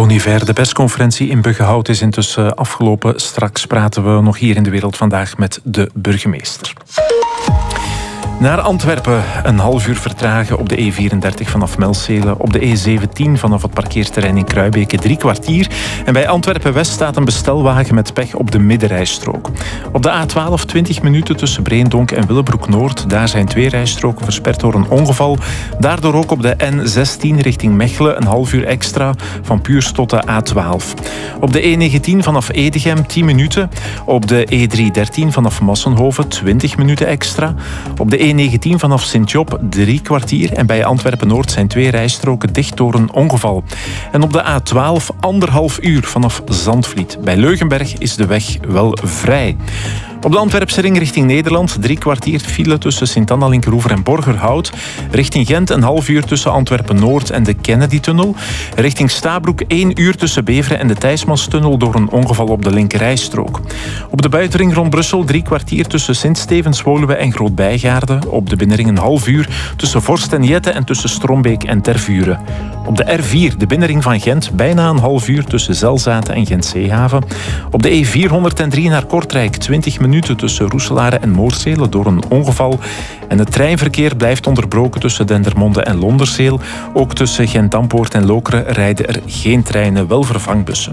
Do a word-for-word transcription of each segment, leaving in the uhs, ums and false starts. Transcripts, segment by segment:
Boniver, de persconferentie in Buggenhout is intussen afgelopen. Straks praten we nog hier in De Wereld Vandaag met de burgemeester. Naar Antwerpen, een half uur vertragen op de E vierendertig vanaf Melcelen. Op de E zeventien vanaf het parkeerterrein in Kruibeke drie kwartier. En bij Antwerpen-West staat een bestelwagen met pech op de middenrijstrook. Op de A twaalf twintig minuten tussen Breendonk en Willebroek-Noord. Daar zijn twee rijstroken versperd door een ongeval. Daardoor ook op de N zestien richting Mechelen een half uur extra van Puurs tot de A twaalf. Op de E negentien vanaf Edegem tien minuten. Op de E driehonderddertien vanaf Massenhoven twintig minuten extra. Op de E negentien vanaf Sint-Job drie kwartier en bij Antwerpen-Noord zijn twee rijstroken dicht door een ongeval. En op de A twaalf anderhalf uur vanaf Zandvliet. Bij Leugenberg is de weg wel vrij. Op de Antwerpse ring richting Nederland drie kwartier file tussen Sint-Anna, Linkeroever en Borgerhout. Richting Gent een half uur tussen Antwerpen-Noord en de Kennedy-tunnel. Richting Stabroek één uur tussen Beveren en de Thijsmanstunnel door een ongeval op de linkerrijstrook. Op de buitenring rond Brussel drie kwartier tussen Sint-Stevens, Woluwe en Groot-Bijgaarde. Op de binnenring een half uur tussen Vorst en Jette en tussen Strombeek en Tervuren. Op de R vier, de binnenring van Gent, bijna een half uur tussen Zelzaten en Gent-Zeehaven. Op de E vierhonderddrie naar Kortrijk twintig minuten tussen Roeselare en Moorsele door een ongeval. En het treinverkeer blijft onderbroken tussen Dendermonde en Londerzeel. Ook tussen Gent-Dampoort en Lokeren rijden er geen treinen, wel vervangbussen.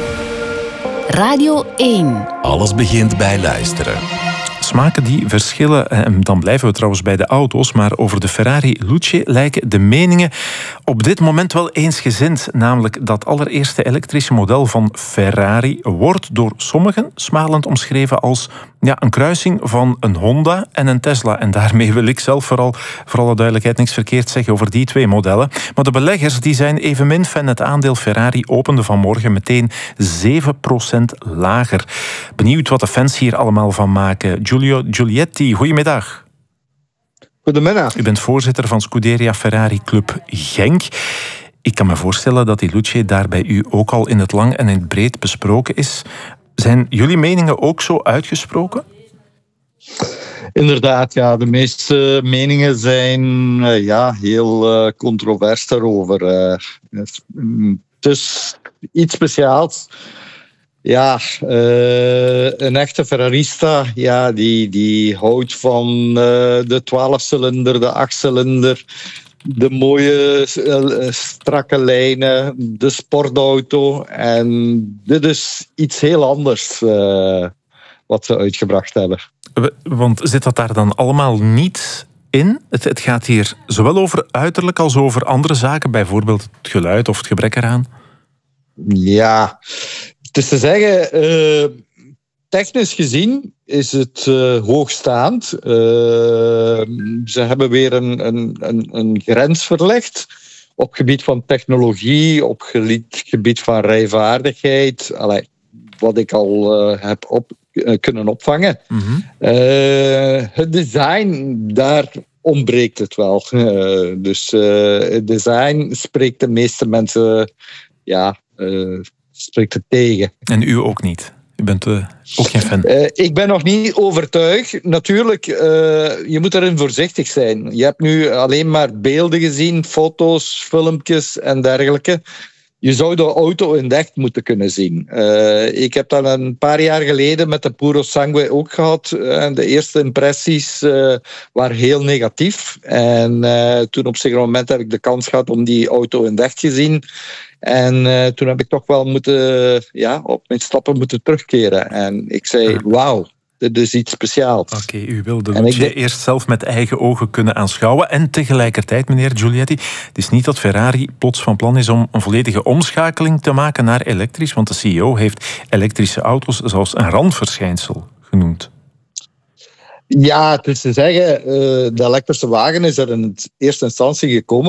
Radio één. Alles begint bij luisteren. Smaken die verschillen, en dan blijven we trouwens bij de auto's, maar over de Ferrari Luce lijken de meningen op dit moment wel eensgezind. Namelijk dat allereerste elektrische model van Ferrari wordt door sommigen smalend omschreven als ja, een kruising van een Honda en een Tesla. En daarmee wil ik zelf vooral, voor alle duidelijkheid, niks verkeerd zeggen over die twee modellen. Maar de beleggers die zijn evenmin fan. Het aandeel Ferrari opende vanmorgen meteen zeven procent lager. Benieuwd wat de fans hier allemaal van maken. Giulio Giulietti, goedemiddag. Goedemiddag. U bent voorzitter van Scuderia Ferrari Club Genk. Ik kan me voorstellen dat die Luce daar bij u ook al in het lang en in het breed besproken is. Zijn jullie meningen ook zo uitgesproken? Inderdaad, ja. De meeste meningen zijn uh, ja, heel uh, controvers daarover. Uh, het is iets speciaals. Ja, uh, een echte Ferrarista, ja, die, die houdt van uh, de twaalfcilinder, de achtcilinder, de mooie uh, strakke lijnen, de sportauto. En dit is iets heel anders uh, wat ze uitgebracht hebben. Want zit dat daar dan allemaal niet in? Het, het gaat hier zowel over uiterlijk als over andere zaken, bijvoorbeeld het geluid of het gebrek eraan? Ja, het is te zeggen, uh, technisch gezien is het uh, hoogstaand. Uh, ze hebben weer een, een, een, een grens verlegd op gebied van technologie, op gebied van rijvaardigheid. Allee, wat ik al uh, heb op, uh, kunnen opvangen. Mm-hmm. Uh, het design, daar ontbreekt het wel. Uh, dus uh, het design spreekt de meeste mensen... ja. Uh, spreekt het tegen. En u ook niet? U bent uh, ook geen fan? Uh, ik ben nog niet overtuigd. Natuurlijk, uh, je moet erin voorzichtig zijn. Je hebt nu alleen maar beelden gezien, foto's, filmpjes en dergelijke. Je zou de auto in het echt moeten kunnen zien. Uh, ik heb dat een paar jaar geleden met de Puro Sangue ook gehad. En de eerste impressies uh, waren heel negatief. En uh, toen op een zeker moment heb ik de kans gehad om die auto in het echt te zien. En uh, toen heb ik toch wel moeten, ja, op mijn stappen moeten terugkeren. En ik zei, wauw, dit is iets speciaals. Oké, okay, u wilde de Luce eerst zelf met eigen ogen kunnen aanschouwen. En tegelijkertijd, meneer Giulietti, het is niet dat Ferrari plots van plan is om een volledige omschakeling te maken naar elektrisch. Want de C E O heeft elektrische auto's zelfs een randverschijnsel genoemd. Ja, het is te zeggen, uh, de elektrische wagen is er in eerste instantie gekomen